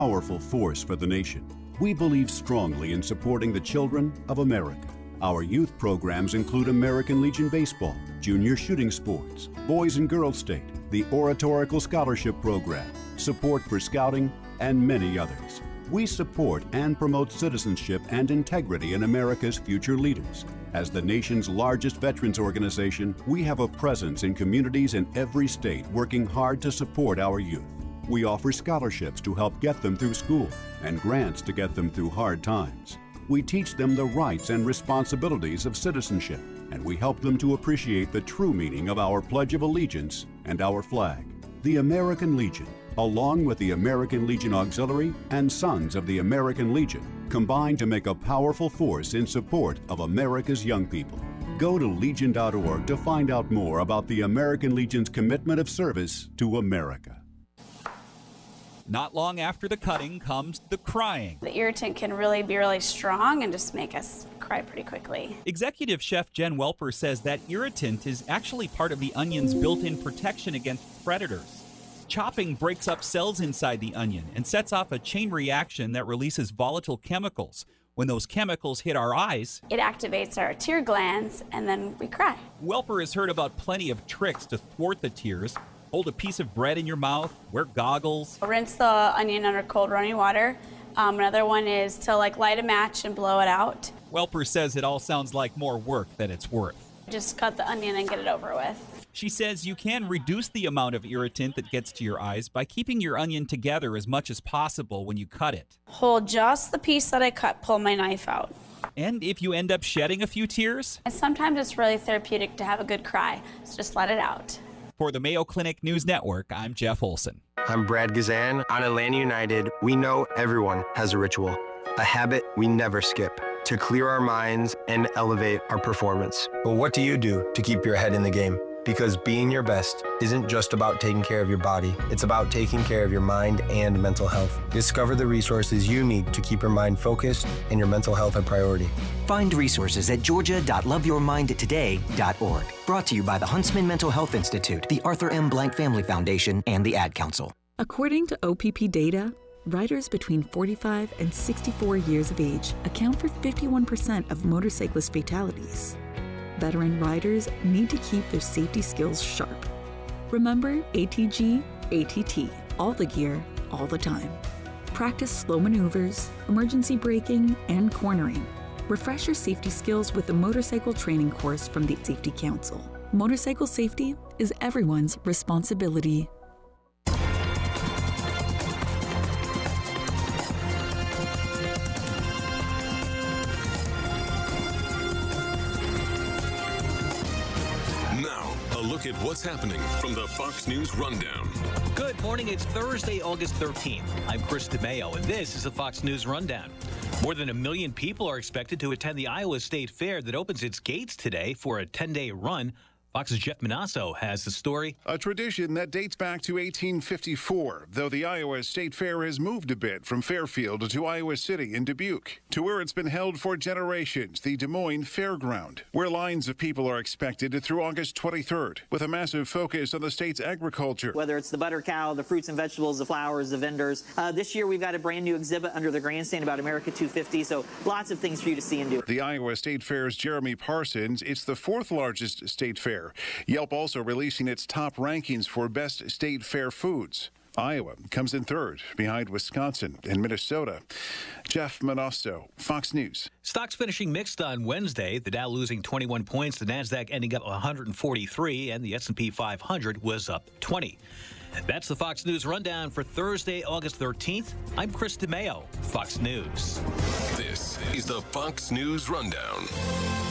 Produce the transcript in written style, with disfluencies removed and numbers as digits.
powerful force for the nation. We believe strongly in supporting the children of America. Our youth programs include American Legion Baseball, Junior Shooting Sports, Boys and Girls State, the Oratorical Scholarship Program, support for Scouting, and many others. We support and promote citizenship and integrity in America's future leaders. As the nation's largest veterans organization, we have a presence in communities in every state working hard to support our youth. We offer scholarships to help get them through school and grants to get them through hard times. We teach them the rights and responsibilities of citizenship, and we help them to appreciate the true meaning of our Pledge of Allegiance and our flag. The American Legion, along with the American Legion Auxiliary and Sons of the American Legion, combine to make a powerful force in support of America's young people. Go to legion.org to find out more about the American Legion's commitment of service to America. Not long after the cutting comes the crying. The irritant can really be really strong and just make us cry pretty quickly. Executive Chef Jen Welper says that irritant is actually part of the onion's built-in protection against predators. Chopping breaks up cells inside the onion and sets off a chain reaction that releases volatile chemicals. When those chemicals hit our eyes, it activates our tear glands and then we cry. Welper has heard about plenty of tricks to thwart the tears. Hold a piece of bread in your mouth, wear goggles. Rinse the onion under cold running water. Another one is to light a match and blow it out. Welper says it all sounds like more work than it's worth. Just cut the onion and get it over with. She says you can reduce the amount of irritant that gets to your eyes by keeping your onion together as much as possible when you cut it. Hold just the piece that I cut, pull my knife out. And if you end up shedding a few tears? And sometimes it's really therapeutic to have a good cry, so just let it out. For the Mayo Clinic News Network, I'm Jeff Olson. I'm Brad Gazan. On Atlanta United, we know everyone has a ritual, a habit we never skip, to clear our minds and elevate our performance. But what do you do to keep your head in the game? Because being your best isn't just about taking care of your body. It's about taking care of your mind and mental health. Discover the resources you need to keep your mind focused and your mental health a priority. Find resources at georgia.loveyourmindtoday.org. Brought to you by the Huntsman Mental Health Institute, the Arthur M. Blank Family Foundation, and the Ad Council. According to OPP data, riders between 45 and 64 years of age account for 51% of motorcyclist fatalities. Veteran riders need to keep their safety skills sharp. Remember ATG, ATT, all the gear, all the time. Practice slow maneuvers, emergency braking, and cornering. Refresh your safety skills with the motorcycle training course from the Safety Council. Motorcycle safety is everyone's responsibility. Look at what's happening from the Fox News Rundown. Good morning. It's Thursday, August 13th. I'm Chris DeMeo, and this is the Fox News Rundown. More than 1 million people are expected to attend the Iowa State Fair that opens its gates today for a 10-day run. Fox's Jeff Manasso has the story. A tradition that dates back to 1854, though the Iowa State Fair has moved a bit from Fairfield to Iowa City in Dubuque, to where it's been held for generations, the Des Moines Fairground, where lines of people are expected through August 23rd, with a massive focus on the state's agriculture. Whether it's the butter cow, the fruits and vegetables, the flowers, the vendors. This year we've got a brand new exhibit under the grandstand about America 250, so lots of things for you to see and do. The Iowa State Fair's Jeremy Parsons, it's the 4th largest state fair. Yelp also releasing its top rankings for best state fair foods. Iowa comes in 3rd, behind Wisconsin and Minnesota. Jeff Manasso, Fox News. Stocks finishing mixed on Wednesday. The Dow losing 21 points, the Nasdaq ending up 143, and the S&P 500 was up 20. That's the Fox News Rundown for Thursday, August 13th. I'm Chris DeMeo, Fox News. This is the Fox News Rundown.